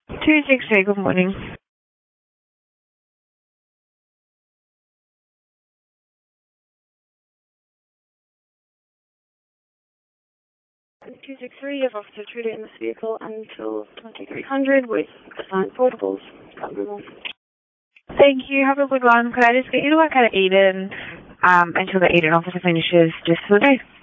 263, good morning. 263, you have Officer Trudy in this vehicle until 2300 with assigned portables. Thank you. Have a good one. Could I just get you to work at Eden until the Eden officer finishes just for the day?